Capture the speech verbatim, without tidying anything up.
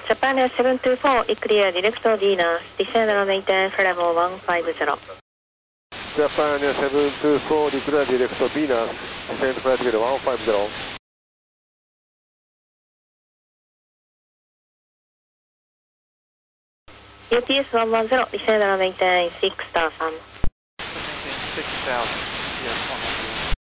Japan Air seven two four, clear direct Venus, descend and maintain for level one five zero. Japan Air seven two four, clear direct Venus, descend flight level one five zero. U T S one one zero, descend and maintain six star three. Maintain six thousand, yes, one hundred.